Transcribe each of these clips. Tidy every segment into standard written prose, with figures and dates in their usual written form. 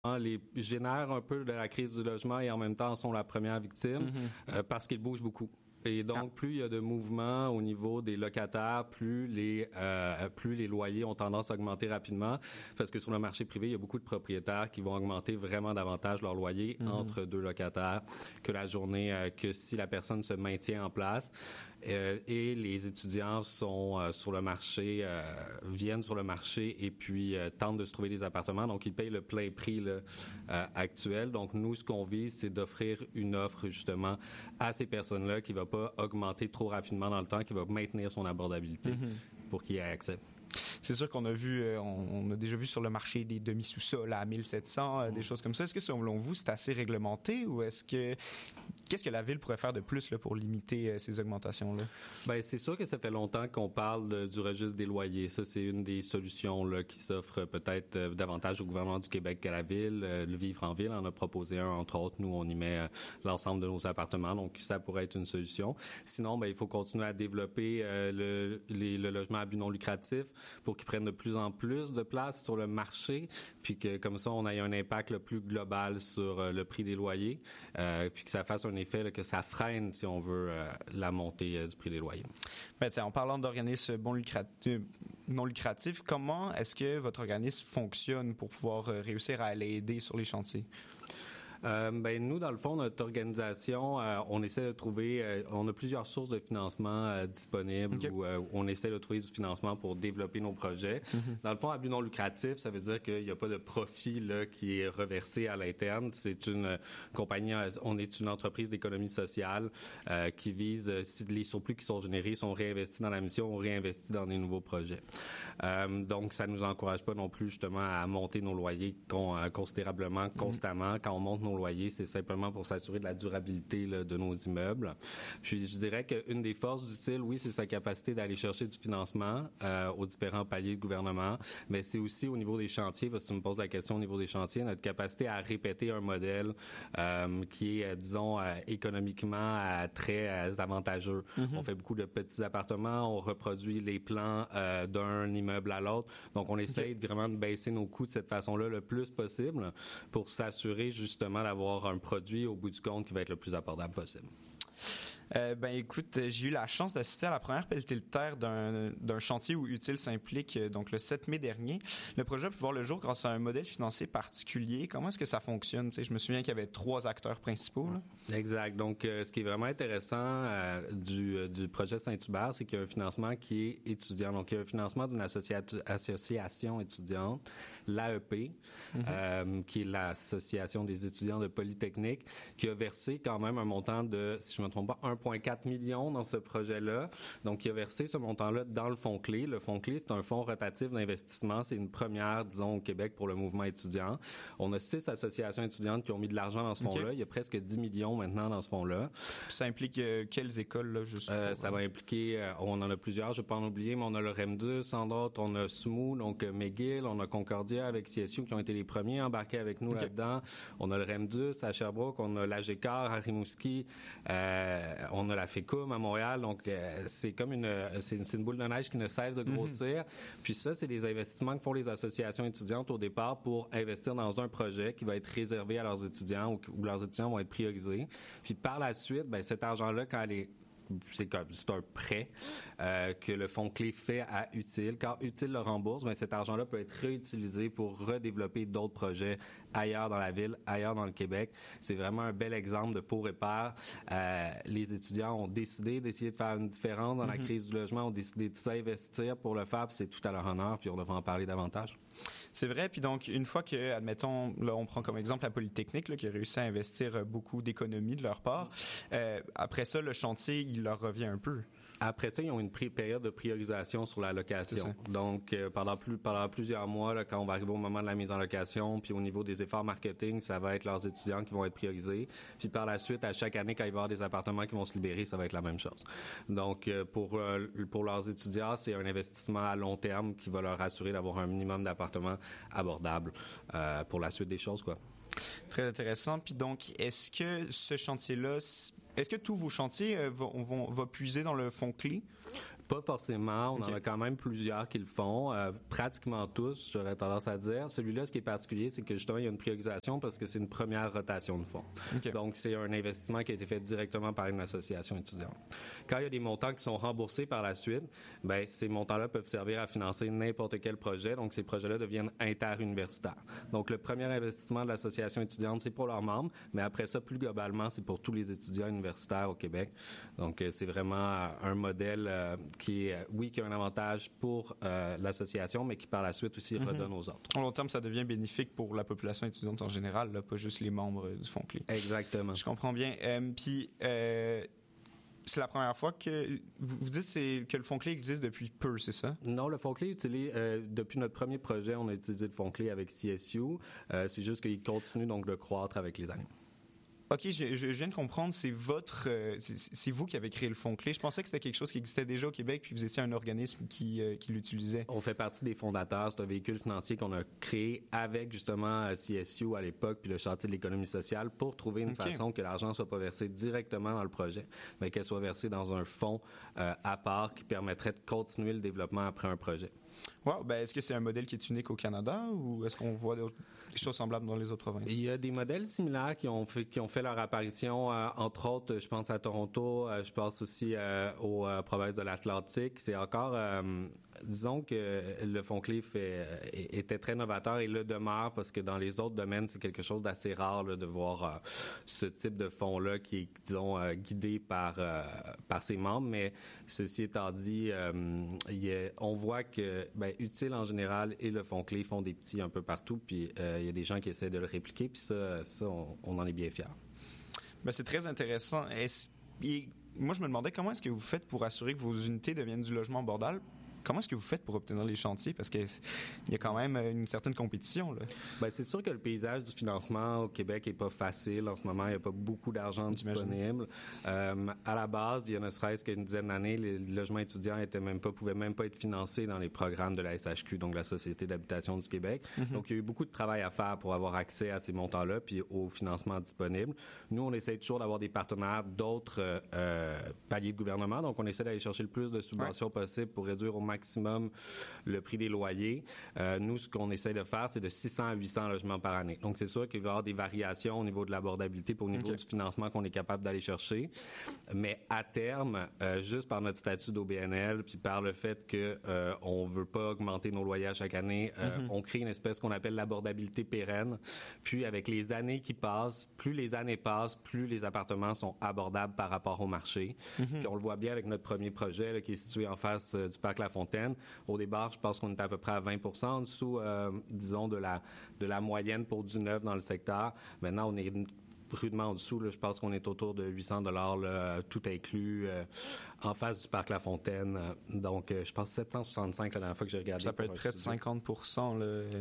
génèrent un peu de la crise du logement et en même temps sont la première victime parce qu'ils bougent beaucoup. Et donc, plus il y a de mouvements au niveau des locataires, plus les loyers ont tendance à augmenter rapidement. Parce que sur le marché privé, il y a beaucoup de propriétaires qui vont augmenter vraiment davantage leur loyer entre deux locataires que la journée, que si la personne se maintient en place. Et les étudiants sont sur le marché, viennent sur le marché et puis tentent de se trouver des appartements. Donc, ils payent le plein prix actuel. Donc, nous, ce qu'on vise, c'est d'offrir une offre justement à ces personnes-là qui va pas augmenter trop rapidement dans le temps, qui va maintenir son abordabilité pour qu'il y ait accès. C'est sûr qu'on a vu, on a déjà vu sur le marché des demi-sous-sols à 1700, des choses comme ça. Est-ce que selon vous, c'est assez réglementé ou qu'est-ce que la ville pourrait faire de plus là, pour limiter ces augmentations-là? Ben, c'est sûr que ça fait longtemps qu'on parle du registre des loyers. Ça, c'est une des solutions là, qui s'offre peut-être davantage au gouvernement du Québec qu'à la ville. Le Vivre en ville en a proposé un, entre autres. Nous, on y met l'ensemble de nos appartements, donc ça pourrait être une solution. Sinon, ben, il faut continuer à développer le logement à but non lucratif pour qu'ils prennent de plus en plus de place sur le marché, puis que comme ça, on ait un impact le plus global sur le prix des loyers, puis que ça fasse un effet là, que ça freine, si on veut, la montée du prix des loyers. Ben, en parlant d'organismes non lucratifs, comment est-ce que votre organisme fonctionne pour pouvoir réussir à aller aider sur les chantiers? Ben nous, dans le fond, notre organisation, on essaie de trouver, on a plusieurs sources de financement disponibles où on essaie de trouver du financement pour développer nos projets. Dans le fond, à but non lucratif, ça veut dire qu'il n'y a pas de profit là qui est reversé à l'interne. C'est une compagnie, on est une entreprise d'économie sociale qui vise, si les surplus qui sont générés sont réinvestis dans la mission, on réinvestit dans des nouveaux projets. Donc, ça nous encourage pas non plus justement à monter nos loyers considérablement, constamment. Quand on monte nos loyers, c'est simplement pour s'assurer de la durabilité là, de nos immeubles. Puis je dirais qu'une des forces du CIL, oui, c'est sa capacité d'aller chercher du financement aux différents paliers de gouvernement, mais c'est aussi au niveau des chantiers, parce que tu me poses la question au niveau des chantiers, notre capacité à répéter un modèle qui est, disons, économiquement très avantageux. On fait beaucoup de petits appartements, on reproduit les plans d'un immeuble à l'autre, donc on essaye vraiment de baisser nos coûts de cette façon-là le plus possible pour s'assurer justement d'avoir un produit au bout du compte qui va être le plus abordable possible. Ben écoute, j'ai eu la chance d'assister à la première pelletée de terre d'un chantier où Utile s'implique, donc le 7 mai dernier. Le projet a pu voir le jour grâce à un modèle financier particulier. Comment est-ce que ça fonctionne? Tu sais, je me souviens qu'il y avait 3 acteurs principaux. Là. Exact. Donc, ce qui est vraiment intéressant du projet Saint-Hubert, c'est qu'il y a un financement qui est étudiant. Donc, il y a un financement d'une association étudiante, l'AEP, qui est l'Association des étudiants de Polytechnique, qui a versé quand même un montant de, si je ne me trompe pas, 1,4 million dans ce projet-là. Donc, il a versé ce montant-là dans le fonds clé. Le fonds clé, c'est un fonds rotatif d'investissement. C'est une première, disons, au Québec pour le mouvement étudiant. On a 6 associations étudiantes qui ont mis de l'argent dans ce fonds-là. Il y a presque 10 millions maintenant dans ce fonds-là. Ça implique quelles écoles, là, juste ça va impliquer, on en a plusieurs, je ne vais pas en oublier, mais on a le REM2, entre autres, on a SMU, donc McGill, on a Concordia avec CSU qui ont été les premiers embarqués avec nous là-dedans. On a le REM2 à Sherbrooke, on a l'AGECAR à Rimouski, on a la FECUM à Montréal, donc c'est comme c'est une boule de neige qui ne cesse de grossir. Puis ça, c'est des investissements que font les associations étudiantes au départ pour investir dans un projet qui va être réservé à leurs étudiants ou où leurs étudiants vont être priorisés. Puis par la suite, ben cet argent-là, quand c'est un prêt que le fonds clé fait à Utile. Quand Utile le rembourse, ben cet argent-là peut être réutilisé pour redévelopper d'autres projets ailleurs dans la ville, ailleurs dans le Québec. C'est vraiment un bel exemple de pour et par. Les étudiants ont décidé d'essayer de faire une différence dans la crise du logement, ont décidé de s'investir pour le faire, puis c'est tout à leur honneur, puis on devrait en parler davantage. C'est vrai, puis donc, une fois que, admettons, là, on prend comme exemple la Polytechnique, là, qui a réussi à investir beaucoup d'économies de leur part, après ça, le chantier, il leur revient un peu. Après ça, ils ont une période de priorisation sur la location. Donc, pendant plusieurs mois, là, quand on va arriver au moment de la mise en location, puis au niveau des efforts marketing, ça va être leurs étudiants qui vont être priorisés. Puis par la suite, à chaque année, quand il va y avoir des appartements qui vont se libérer, ça va être la même chose. Donc, pour leurs étudiants, c'est un investissement à long terme qui va leur assurer d'avoir un minimum d'appartements abordables pour la suite des choses, quoi. Très intéressant. Puis donc, est-ce que ce chantier-là, est-ce que tous vos chantiers vont puiser dans le fonds clé? Pas forcément. On en a quand même plusieurs qui le font. Pratiquement tous, j'aurais tendance à dire. Celui-là, ce qui est particulier, c'est que justement, il y a une priorisation parce que c'est une première rotation de fonds. Donc, c'est un investissement qui a été fait directement par une association étudiante. Quand il y a des montants qui sont remboursés par la suite, ben ces montants-là peuvent servir à financer n'importe quel projet. Donc, ces projets-là deviennent interuniversitaires. Donc, le premier investissement de l'association étudiante, c'est pour leurs membres, mais après ça, plus globalement, c'est pour tous les étudiants universitaires au Québec. Donc, c'est vraiment un modèle qui a un avantage pour l'association, mais qui par la suite aussi redonne aux autres. En long terme, ça devient bénéfique pour la population étudiante en général, là, pas juste les membres du Fonds Clé. Exactement. Je comprends bien. Puis, c'est la première fois que vous dites que le Fonds Clé existe depuis peu, c'est ça? Non, le Fonds Clé utilise depuis notre premier projet, on a utilisé le Fonds Clé avec CSU. C'est juste qu'il continue donc de croître avec les années. OK, je viens de comprendre, c'est vous qui avez créé le Fonds Clé. Je pensais que c'était quelque chose qui existait déjà au Québec, puis vous étiez un organisme qui l'utilisait. On fait partie des fondateurs. C'est un véhicule financier qu'on a créé avec justement CSU à l'époque, puis le chantier de l'économie sociale, pour trouver une façon que l'argent soit pas versé directement dans le projet, mais qu'elle soit versée dans un fonds à part qui permettrait de continuer le développement après un projet. Wow, ben est-ce que c'est un modèle qui est unique au Canada ou est-ce qu'on voit des choses semblables dans les autres provinces? Il y a des modèles similaires qui ont fait leur apparition, entre autres, je pense à Toronto, je pense aussi aux provinces de l'Atlantique. C'est encore, disons que le Fonds Clé était très novateur et le demeure parce que dans les autres domaines, c'est quelque chose d'assez rare là, de voir ce type de fonds-là qui est, disons, guidé par ses membres. Mais ceci étant dit, on voit que Utile en général et le Fonds Clé font des petits un peu partout, puis il y a des gens qui essaient de le répliquer, puis ça on en est bien fiers. Ben, c'est très intéressant. Moi, je me demandais comment est-ce que vous faites pour assurer que vos unités deviennent du logement abordable? Comment est-ce que vous faites pour obtenir les chantiers? Parce qu'il y a quand même une certaine compétition, là. Ben, c'est sûr que le paysage du financement au Québec est pas facile en ce moment. Il n'y a pas beaucoup d'argent disponible. À la base, il y a ne serait-ce qu'une dizaine d'années, les logements étudiants pouvaient même pas être financés dans les programmes de la SHQ, donc la Société d'habitation du Québec. Donc, il y a eu beaucoup de travail à faire pour avoir accès à ces montants-là puis au financement disponible. Nous, on essaie toujours d'avoir des partenaires d'autres paliers de gouvernement. Donc, on essaie d'aller chercher le plus de subventions possible pour réduire au maximum le prix des loyers. Nous, ce qu'on essaie de faire, c'est de 600 à 800 logements par année. Donc, c'est sûr qu'il va y avoir des variations au niveau de l'abordabilité puis au niveau du financement qu'on est capable d'aller chercher. Mais à terme, juste par notre statut d'OBNL puis par le fait que on veut pas augmenter nos loyers à chaque année, on crée une espèce qu'on appelle l'abordabilité pérenne. Puis, avec les années qui passent, plus les années passent, plus les appartements sont abordables par rapport au marché. Puis, on le voit bien avec notre premier projet là, qui est situé en face du parc La Fontaine. Au départ, je pense qu'on est à peu près à 20% en dessous, disons, de la moyenne pour du neuf dans le secteur. Maintenant, on est rudement en dessous. Là, je pense qu'on est autour de 800 $, tout inclus, en face du parc La Fontaine. Donc, je pense 765 la dernière fois que j'ai regardé. Ça peut être près de 50%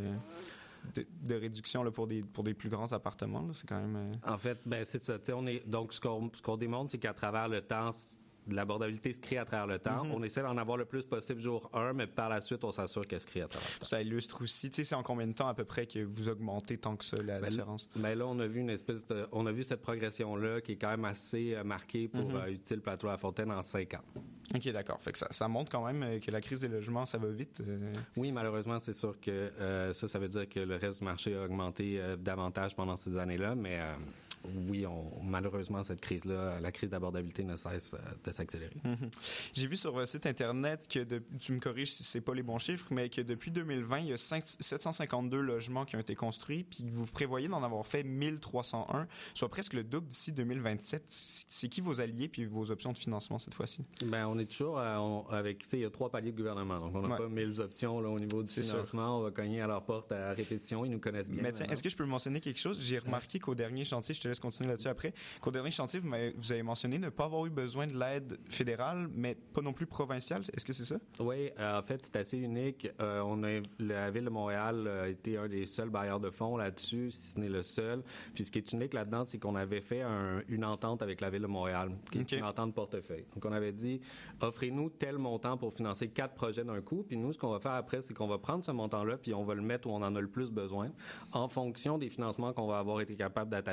de réduction là, pour des plus grands appartements. Là. C'est quand même... En fait, c'est ça. Donc, ce qu'on démontre, c'est qu'à travers le temps, l'abordabilité se crée à travers le temps. On essaie d'en avoir le plus possible jour 1, mais par la suite, on s'assure qu'elle se crée à travers le temps. Ça illustre aussi, tu sais, c'est en combien de temps à peu près que vous augmentez tant que ça la différence? Là, on a vu cette progression-là qui est quand même assez marquée pour Utile Plateau La Fontaine en 5 ans. OK, d'accord. Fait que ça montre quand même que la crise des logements, ça va vite. Oui, malheureusement, c'est sûr que ça veut dire que le reste du marché a augmenté davantage pendant ces années-là, mais oui, malheureusement, cette crise-là, la crise d'abordabilité ne cesse de s'accélérer. J'ai vu sur votre site Internet que, tu me corriges si c'est pas les bons chiffres, mais que depuis 2020, il y a 752 logements qui ont été construits, puis vous prévoyez d'en avoir fait 1301, soit presque le double d'ici 2027. C'est qui vos alliés puis vos options de financement cette fois-ci? On est toujours avec, tu sais, il y a 3 paliers de gouvernement, donc on n'a pas 1000 options là, au niveau du financement. On va cogner à leur porte à répétition, ils nous connaissent bien. Mais tiens, est-ce que je peux mentionner quelque chose? J'ai remarqué qu'au dernier chantier, je te laisse continuer là-dessus après, qu'au dernier chantier, vous avez mentionné ne pas avoir eu besoin de l'aide fédérale, mais pas non plus provinciale. Est-ce que c'est ça? Oui, en fait, c'est assez unique. La Ville de Montréal a été un des seuls bailleurs de fonds là-dessus, si ce n'est le seul. Puis ce qui est unique là-dedans, c'est qu'on avait fait une entente avec la Ville de Montréal, qui est une entente portefeuille. Donc, on avait dit, offrez-nous tel montant pour financer 4 projets d'un coup. Puis nous, ce qu'on va faire après, c'est qu'on va prendre ce montant-là, puis on va le mettre où on en a le plus besoin, en fonction des financements qu'on va avoir été capable d'attacher aux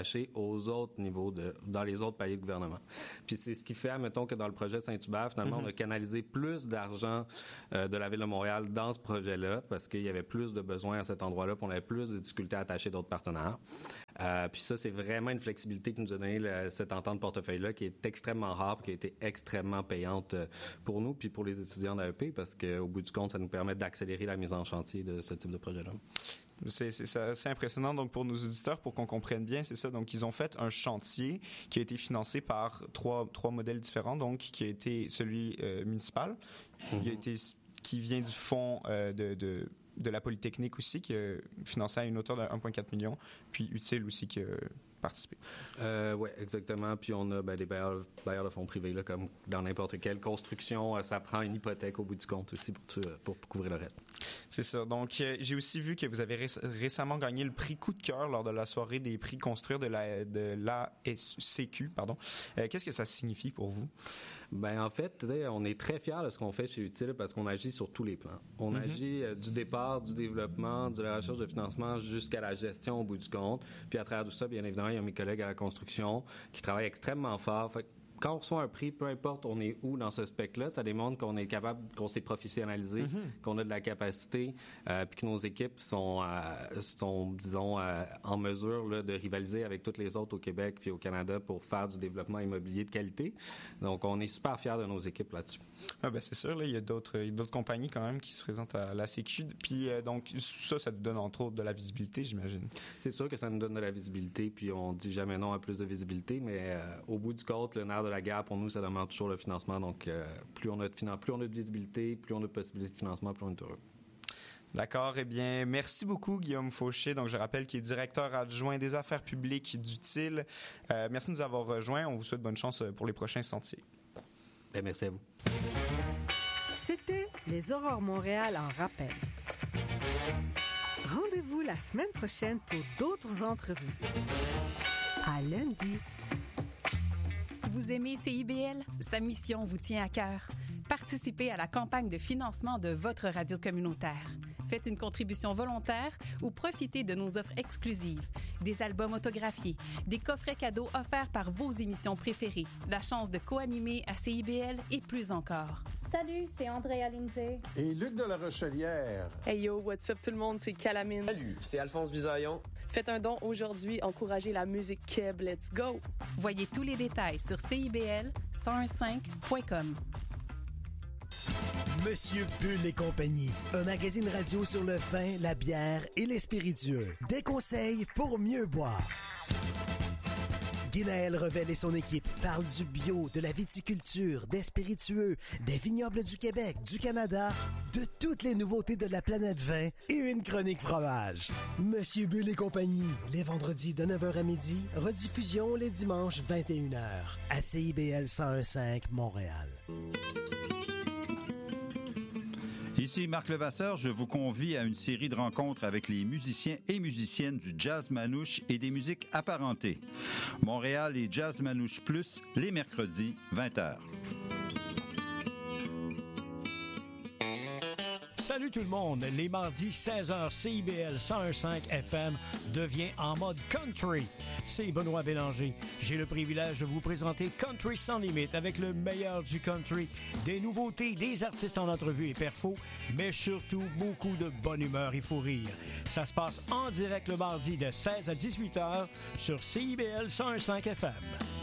aux autres niveaux, dans les autres paliers de gouvernement. Puis c'est ce qui fait, admettons, que dans le projet Saint-Hubert, finalement, on a canalisé plus d'argent de la Ville de Montréal dans ce projet-là, parce qu'il y avait plus de besoins à cet endroit-là, puis on avait plus de difficultés à attacher d'autres partenaires. Puis ça, c'est vraiment une flexibilité que nous a donné cette entente portefeuille-là, qui est extrêmement rare, qui a été extrêmement payante pour nous, puis pour les étudiants d'AEP, parce qu'au bout du compte, ça nous permet d'accélérer la mise en chantier de ce type de projet-là. C'est assez impressionnant. Donc, pour nos auditeurs, pour qu'on comprenne bien, c'est ça. Donc, ils ont fait un chantier qui a été financé par trois modèles différents. Donc, qui a été celui municipal, qui vient du fonds de la Polytechnique aussi, qui a financé à une hauteur de 1,4 million, puis Utile aussi qui a participé. Oui, exactement. Puis on a des bailleurs de fonds privés, là, comme dans n'importe quelle construction, ça prend une hypothèque au bout du compte aussi pour couvrir le reste. C'est ça. Donc, j'ai aussi vu que vous avez récemment gagné le prix Coup de cœur lors de la soirée des prix Construire de l'ASCQ. Qu'est-ce que ça signifie pour vous? En fait, on est très fiers de ce qu'on fait chez Utile parce qu'on agit sur tous les plans. On agit du départ, du développement, de la recherche de financement jusqu'à la gestion au bout du compte. Puis à travers tout ça, bien évidemment, il y a mes collègues à la construction qui travaillent extrêmement fort. Fait quand on reçoit un prix, peu importe on est où dans ce spectre-là, ça démontre qu'on est capable, qu'on s'est professionnalisé, qu'on a de la capacité, puis que nos équipes sont disons, en mesure là, de rivaliser avec toutes les autres au Québec puis au Canada pour faire du développement immobilier de qualité. Donc, on est super fiers de nos équipes là-dessus. C'est sûr, là, il y a d'autres compagnies quand même qui se présentent à la Sécu. Puis, donc, ça nous donne entre autres de la visibilité, j'imagine. C'est sûr que ça nous donne de la visibilité, puis on dit jamais non à plus de visibilité, mais au bout du compte, le nerf de la guerre, pour nous, ça demande toujours le financement. Donc, plus on a de visibilité, plus on a de possibilités de financement, plus on est heureux. D'accord. Eh bien, merci beaucoup, Guillaume Fauché. Donc, je rappelle qu'il est directeur adjoint des affaires publiques d'Utile. Merci de nous avoir rejoints. On vous souhaite bonne chance pour les prochains sentiers. Merci à vous. C'était les Aurores Montréal en rappel. Rendez-vous la semaine prochaine pour d'autres entrevues. À lundi. Vous aimez CIBL? Sa mission vous tient à cœur. Participez à la campagne de financement de votre radio communautaire. Faites une contribution volontaire ou profitez de nos offres exclusives, des albums autographiés, des coffrets cadeaux offerts par vos émissions préférées, la chance de co-animer à CIBL et plus encore. Salut, c'est Andrea Lindsay. Et Luc de la Rochelière. Hey yo, what's up tout le monde, c'est Calamine. Salut, c'est Alphonse Bisaillon. Faites un don aujourd'hui, encouragez la musique Keb, let's go! Voyez tous les détails sur CIBL1015.com. Monsieur Bull et compagnie, un magazine radio sur le vin, la bière et les spiritueux. Des conseils pour mieux boire. Guinaël Revel et son équipe parlent du bio, de la viticulture, des spiritueux, des vignobles du Québec, du Canada, de toutes les nouveautés de la planète vin et une chronique fromage. Monsieur Bull et compagnie, les vendredis de 9h à midi, rediffusion les dimanches 21h à CIBL 101.5 Montréal. Ici Marc Levasseur, je vous convie à une série de rencontres avec les musiciens et musiciennes du jazz manouche et des musiques apparentées. Montréal et Jazz Manouche Plus, les mercredis, 20h. Salut tout le monde! Les mardis 16h, CIBL 101.5 FM devient en mode country. C'est Benoît Bélanger. J'ai le privilège de vous présenter Country sans limite avec le meilleur du country, des nouveautés, des artistes en entrevue et perfos, mais surtout beaucoup de bonne humeur et fou rire. Ça se passe en direct le mardi de 16 à 18h sur CIBL 101.5 FM.